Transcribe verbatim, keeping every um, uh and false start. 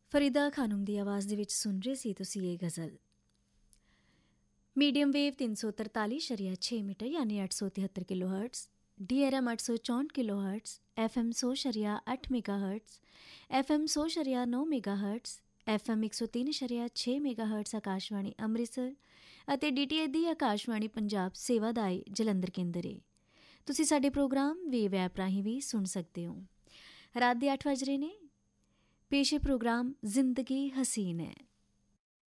ਫਰੀਦਾ ਖਾਨਮ ਦੀ ਆਵਾਜ਼ ਦੇ ਵਿੱਚ ਸੁਣ ਰਹੇ ਸੀ ਤੁਸੀਂ ਇਹ ਗਜ਼ਲ। ਮੀਡੀਅਮ ਵੇਵ ਤਿੰਨ ਸੌ ਤਰਤਾਲੀ ਸ਼ਰੀਆ ਛੇ ਮੀਟਰ ਯਾਨੀ ਅੱਠ ਸੌ ਤਿਹੱਤਰ kilo hurts, D R M ਅੱਠ ਸੌ ਚੌਂਹਠ ਕਿਲੋ ਹਰਟਸ, ਐਫ ਐਮ ਸੌ ਸ਼ਰੀਆ ਅੱਠ ਮੇਗਾ ਹਰਟਸ, ਐਫ ਐਮ ਸੌ ਸ਼ਰੀਆ ਨੌ ਮੇਗਾ ਹਰਟਸ, ਐਫ ਐਮ ਇੱਕ ਸੌ ਤਿੰਨ ਸ਼ਰੀਆ ਛੇ ਮੇਗਾ ਹਰਟਸ ਆਕਾਸ਼ਵਾਣੀ ਅੰਮ੍ਰਿਤਸਰ ਅਤੇ ਡੀ ਟੀ ਏ ਦੀ ਆਕਾਸ਼ਵਾਣੀ ਪੰਜਾਬ ਸੇਵਾਦਾਈ ਜਲੰਧਰ ਕੇਂਦਰ ਏ। ਤੁਸੀਂ ਸਾਡੇ ਪ੍ਰੋਗਰਾਮ ਵੇਵ ਐਪ ਰਾਹੀਂ ਵੀ ਸੁਣ ਸਕਦੇ ਹੋ। ਰਾਤ ਦੇ ਅੱਠ ਵੱਜ ਰਹੇ ਨੇ। ਪੇਸ਼ੇ ਪ੍ਰੋਗਰਾਮ ਜ਼ਿੰਦਗੀ ਹਸੀਨ ਹੈ।